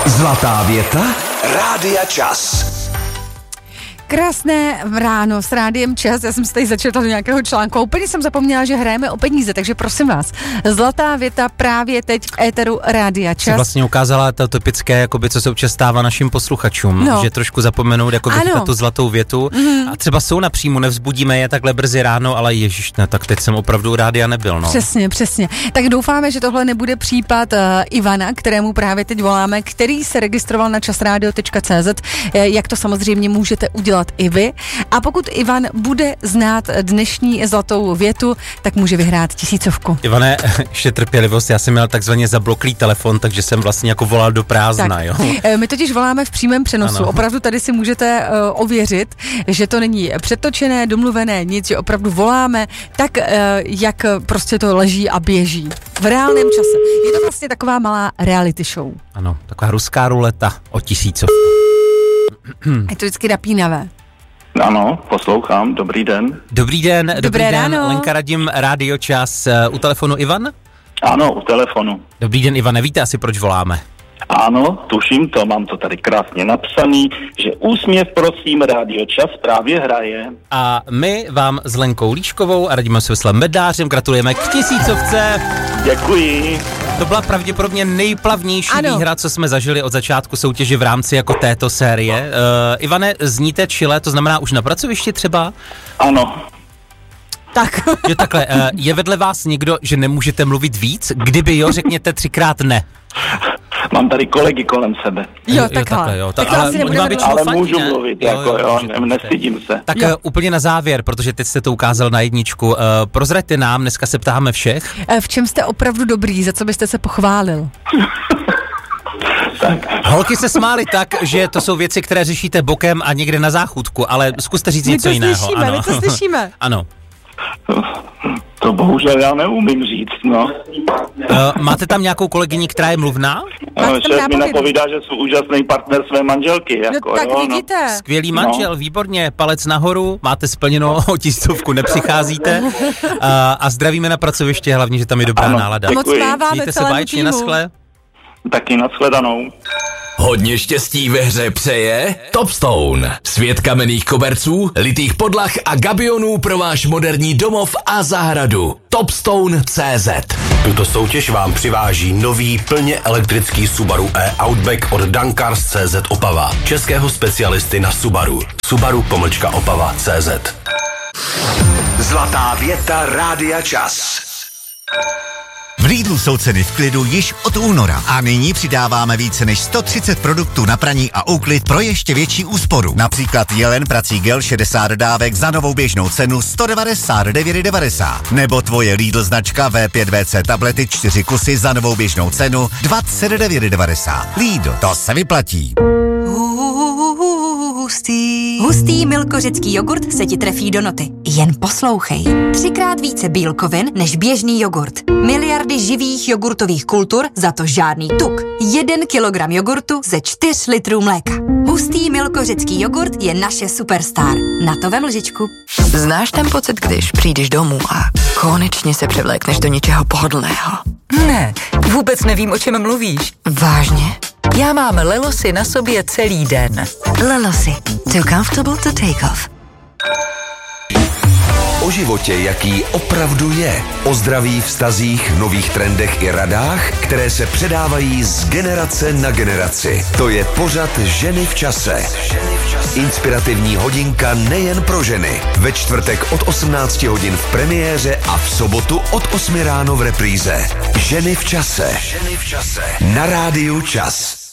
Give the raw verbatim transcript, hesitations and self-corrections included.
Zlatá věta Rádia Čas. Krásné ráno s Rádiem Čas. Já jsem si tady začetla do nějakého článku. Úplně jsem zapomněla, že hrajeme o peníze, takže prosím vás. Zlatá věta právě teď v éteru Rádia Čas. Jsi vlastně ukázala to typické, jakoby, co se občas stává našim posluchačům, no. že trošku zapomenout jako vychytat tu zlatou větu. Mm. A třeba jsou napřímo, nevzbudíme je takhle brzy ráno, ale ježiš, ne, tak teď jsem opravdu u rádia nebyl. No. Přesně, přesně. Tak doufáme, že tohle nebude případ uh, Ivana, kterému právě teď voláme, který se registroval na časradio tečka cé zet, jak to samozřejmě můžete udělat i vy. A pokud Ivan bude znát dnešní zlatou větu, tak může vyhrát tisícovku. Ivane, ještě trpělivost, já jsem měl takzvaně zabloklý telefon, takže jsem vlastně jako volal do prázdna, tak. Jo. My totiž voláme v přímém přenosu. Ano. Opravdu tady si můžete uh, ověřit, že to není přetočené, domluvené, nic, že opravdu voláme tak, uh, jak prostě to leží a běží. V reálném čase. Je to vlastně taková malá reality show. Ano, taková ruská ruleta o tisícovku. Je to vždycky napínavé. Ano, poslouchám, dobrý den. Dobrý den, Dobré dobrý den, ráno. Lenka Radim, Rádio Čas, u telefonu Ivan? Ano, u telefonu. Dobrý den, Ivan, nevíte asi, proč voláme? Ano, tuším to, mám to tady krásně napsaný, že úsměv, prosím, Rádio Čas právě hraje. A my vám s Lenkou Líškovou a Radimem Svislem Medářem gratulujeme k tisícovce. Děkuji. To byla pravděpodobně nejplavnější ano. výhra, co jsme zažili od začátku soutěže v rámci jako této série. Uh, Ivane, zníte čile, to znamená už na pracovišti třeba? Ano. Tak. Jo, takhle, uh, je vedle vás někdo, že nemůžete mluvit víc? Kdyby jo, řekněte třikrát ne. Mám tady kolegy kolem sebe. Jo, jo takhle. takhle jo. Tak Ta, ale, ale fajn, můžu ne? mluvit, jo, jako jo, jo nestydím se. Tak jo. úplně na závěr, protože teď jste to ukázal na jedničku. Uh, prozraďte nám, dneska se ptáme všech. V čem jste opravdu dobrý, za co byste se pochválil? Tak. Holky se smály tak, že to jsou věci, které řešíte bokem a někde na záchůdku, ale zkuste říct my něco to jiného. Slyšíme, ano. my to slyšíme. Ano. To bohužel já neumím říct, no. Uh, máte tam nějakou kolegyni, která je mluvná? No, šéf mi napovídá, že jsou úžasný partner své manželky. Jako, no tak jo, vidíte. No. Skvělý manžel, no. Výborně, palec nahoru, máte splněno, o tisícovku nepřicházíte uh, a zdravíme na pracoviště, hlavně, že tam je dobrá ano, nálada. Moc máváme Mějte se celému báječně, týmu. naschle. Taky nashledanou. Hodně štěstí ve hře přeje Topstone. Svět kamenných koberců, litých podlah a gabionů pro váš moderní domov a zahradu. Topstone tečka cé zet. Tuto soutěž vám přiváží nový plně elektrický Subaru e-Outback od Dankars tečka cé zet Opava. Českého specialisty na Subaru. Subaru pomlčka Opava tečka cé zet. Zlatá věta Rádia Čas. V Lidlu jsou ceny v klidu již od února a nyní přidáváme více než sto třicet produktů na praní a úklid pro ještě větší úsporu. Například Jelen prací gel šedesát dodávek za novou běžnou cenu sto devadesát devět devadesát. Nebo tvoje Lidl značka vé pět vé cé tablety čtyři kusy za novou běžnou cenu dvacet devět devadesát. Lidl, to se vyplatí. Hustý. Hustý milkořecký jogurt se ti trefí do noty. Jen poslouchej. Třikrát více bílkovin než běžný jogurt. Miliardy živých jogurtových kultur, za to žádný tuk. Jeden kilogram jogurtu ze čtyř litrů mléka. Hustý milkořecký jogurt je naše superstar. Na to vem lžičku. Znáš ten pocit, když přijdeš domů a konečně se převlékneš do něčeho pohodlného? Ne, vůbec nevím, o čem mluvíš. Vážně? Já mám Lelosy na sobě celý den. Lelosy. Too comfortable to take off. O životě, jaký opravdu je. O zdraví, vztazích, nových trendech i radách, které se předávají z generace na generaci. To je pořad Ženy v čase. Inspirativní hodinka nejen pro ženy. Ve čtvrtek od osmnácti hodin v premiéře a v sobotu od osmi ráno v repríze. Ženy v čase. Na Rádiu Čas.